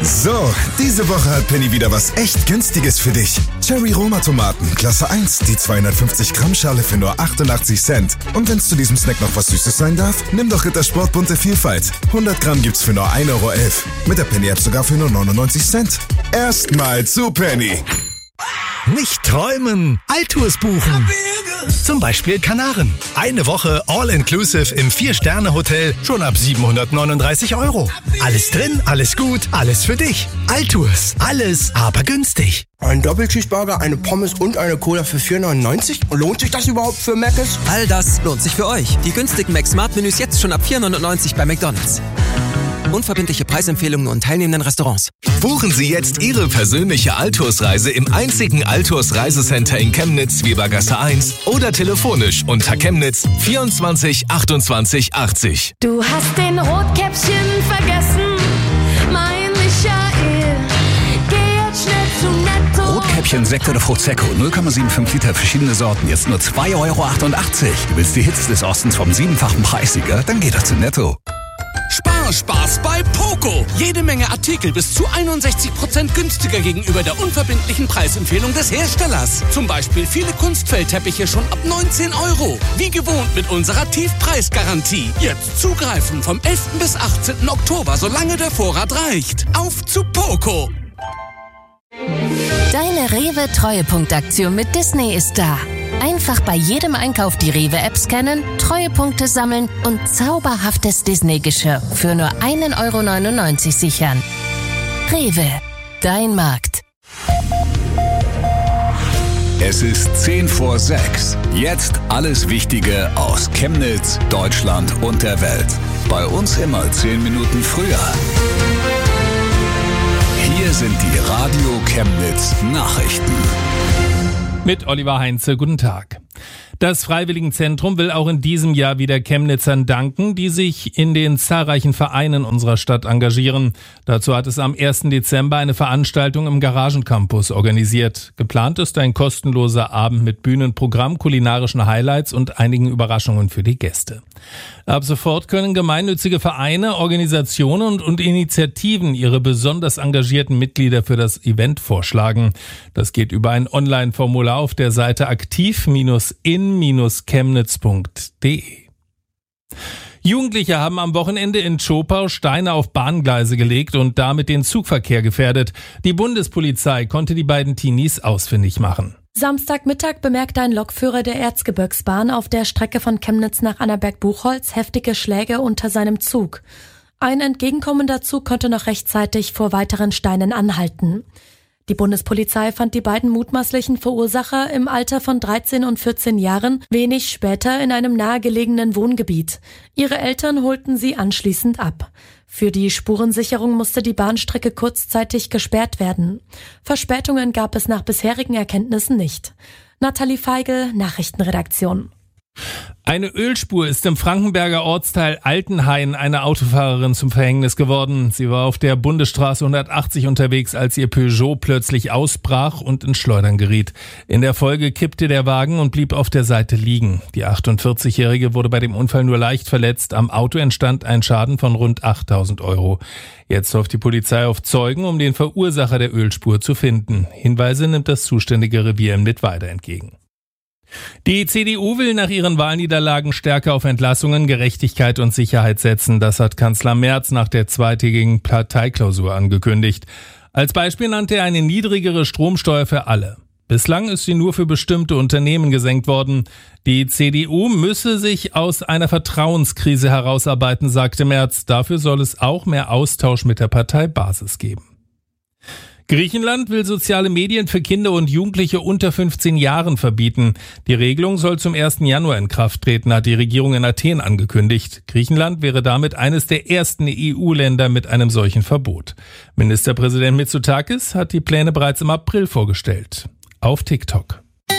So, diese Woche hat Penny wieder was echt Günstiges für dich. Cherry Roma Tomaten, Klasse 1, die 250 Gramm Schale für nur 88 Cent. Und wenn es zu diesem Snack noch was Süßes sein darf, nimm doch Rittersport bunte Vielfalt. 100 Gramm gibt's für nur 1,11 Euro. Mit der Penny-App sogar für nur 99 Cent. Erstmal zu Penny. Nicht träumen, Altours buchen. Zum Beispiel Kanaren. Eine Woche All-Inclusive im 4-Sterne-Hotel schon ab 739 €. Alles drin, alles gut, alles für dich. Altours. Alles, aber günstig. Ein Doppelcheeseburger, eine Pommes und eine Cola für 4,99 €? Lohnt sich das überhaupt für Mc's? All das lohnt sich für euch. Die günstigen Mac-Smart-Menüs jetzt schon ab 4,99 € bei McDonald's. Unverbindliche Preisempfehlungen und teilnehmenden Restaurants. Buchen Sie jetzt Ihre persönliche Altours-Reise im einzigen Altours-Reisecenter in Chemnitz, Webergasse 1 oder telefonisch unter Chemnitz 24 28 80. Du hast den Rotkäppchen vergessen, mein Michael. Geh jetzt schnell zu Netto. Rotkäppchen Sekt oder Prosecco, 0,75 Liter, verschiedene Sorten, jetzt nur 2,88 €. Du willst die Hits des Ostens vom 7-fachen Preissieger? Dann geh doch zu Netto. Spaß bei Poco. Jede Menge Artikel bis zu 61% günstiger gegenüber der unverbindlichen Preisempfehlung des Herstellers. Zum Beispiel viele Kunstfellteppiche schon ab 19 €. Wie gewohnt mit unserer Tiefpreisgarantie. Jetzt zugreifen vom 11. bis 18. Oktober, solange der Vorrat reicht. Auf zu Poco. Deine Rewe-Treuepunktaktion mit Disney ist da. Einfach bei jedem Einkauf die Rewe-App scannen, Treuepunkte sammeln und zauberhaftes Disney-Geschirr für nur 1,99 € sichern. Rewe, dein Markt. Es ist 10 vor 6. Jetzt alles Wichtige aus Chemnitz, Deutschland und der Welt. Bei uns immer 10 Minuten früher. Hier sind die Radio Chemnitz Nachrichten. Mit Oliver Heinze, guten Tag. Das Freiwilligenzentrum will auch in diesem Jahr wieder Chemnitzern danken, die sich in den zahlreichen Vereinen unserer Stadt engagieren. Dazu hat es am 1. Dezember eine Veranstaltung im Garagencampus organisiert. Geplant ist ein kostenloser Abend mit Bühnenprogramm, kulinarischen Highlights und einigen Überraschungen für die Gäste. Ab sofort können gemeinnützige Vereine, Organisationen und Initiativen ihre besonders engagierten Mitglieder für das Event vorschlagen. Das geht über ein Online-Formular auf der Seite aktiv-in-chemnitz.de. Jugendliche haben am Wochenende in Zschopau Steine auf Bahngleise gelegt und damit den Zugverkehr gefährdet. Die Bundespolizei konnte die beiden Teenies ausfindig machen. Samstagmittag bemerkte ein Lokführer der Erzgebirgsbahn auf der Strecke von Chemnitz nach Annaberg-Buchholz heftige Schläge unter seinem Zug. Ein entgegenkommender Zug konnte noch rechtzeitig vor weiteren Steinen anhalten. Die Bundespolizei fand die beiden mutmaßlichen Verursacher im Alter von 13 und 14 Jahren wenig später in einem nahegelegenen Wohngebiet. Ihre Eltern holten sie anschließend ab. Für die Spurensicherung musste die Bahnstrecke kurzzeitig gesperrt werden. Verspätungen gab es nach bisherigen Erkenntnissen nicht. Nathalie Feigl, Nachrichtenredaktion. Eine Ölspur ist im Frankenberger Ortsteil Altenhain einer Autofahrerin zum Verhängnis geworden. Sie war auf der Bundesstraße 180 unterwegs, als ihr Peugeot plötzlich ausbrach und ins Schleudern geriet. In der Folge kippte der Wagen und blieb auf der Seite liegen. Die 48-Jährige wurde bei dem Unfall nur leicht verletzt. Am Auto entstand ein Schaden von rund 8.000 €. Jetzt hofft die Polizei auf Zeugen, um den Verursacher der Ölspur zu finden. Hinweise nimmt das zuständige Revier in Mittweida entgegen. Die CDU will nach ihren Wahlniederlagen stärker auf Entlassungen, Gerechtigkeit und Sicherheit setzen. Das hat Kanzler Merz nach der zweitägigen Parteiklausur angekündigt. Als Beispiel nannte er eine niedrigere Stromsteuer für alle. Bislang ist sie nur für bestimmte Unternehmen gesenkt worden. Die CDU müsse sich aus einer Vertrauenskrise herausarbeiten, sagte Merz. Dafür soll es auch mehr Austausch mit der Parteibasis geben. Griechenland will soziale Medien für Kinder und Jugendliche unter 15 Jahren verbieten. Die Regelung soll zum 1. Januar in Kraft treten, hat die Regierung in Athen angekündigt. Griechenland wäre damit eines der ersten EU-Länder mit einem solchen Verbot. Ministerpräsident Mitsotakis hat die Pläne bereits im April vorgestellt. Auf TikTok.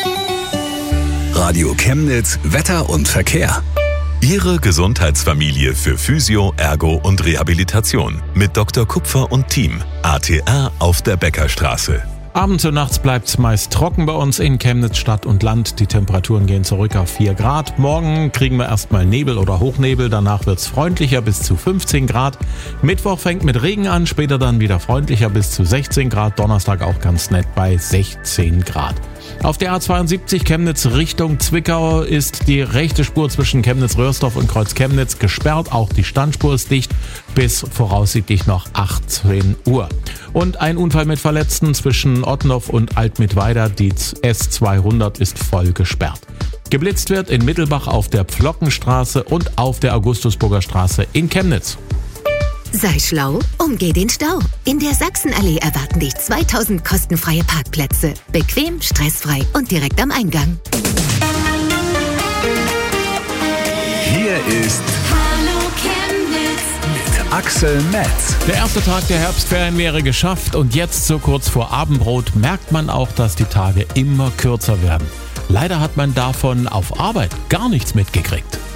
Radio Chemnitz, Wetter und Verkehr. Ihre Gesundheitsfamilie für Physio, Ergo und Rehabilitation mit Dr. Kupfer und Team. ATR auf der Beckerstraße. Abends und nachts bleibt es meist trocken bei uns in Chemnitz Stadt und Land. Die Temperaturen gehen zurück auf 4 Grad. Morgen kriegen wir erstmal Nebel oder Hochnebel, danach wird es freundlicher bis zu 15 Grad. Mittwoch fängt mit Regen an, später dann wieder freundlicher bis zu 16 Grad. Donnerstag auch ganz nett bei 16 Grad. Auf der A72 Chemnitz Richtung Zwickau ist die rechte Spur zwischen Chemnitz-Röhrsdorf und Kreuz-Chemnitz gesperrt. Auch die Standspur ist dicht bis voraussichtlich noch 18 Uhr. Und ein Unfall mit Verletzten zwischen Ottenhof und Altmittweida. Die S200 ist voll gesperrt. Geblitzt wird in Mittelbach auf der Pflockenstraße und auf der Augustusburger Straße in Chemnitz. Sei schlau, umgeh den Stau. In der Sachsenallee erwarten dich 2000 kostenfreie Parkplätze. Bequem, stressfrei und direkt am Eingang. Hier ist Hallo Chemnitz mit Axel Metz. Der erste Tag der Herbstferien wäre geschafft und jetzt so kurz vor Abendbrot merkt man auch, dass die Tage immer kürzer werden. Leider hat man davon auf Arbeit gar nichts mitgekriegt.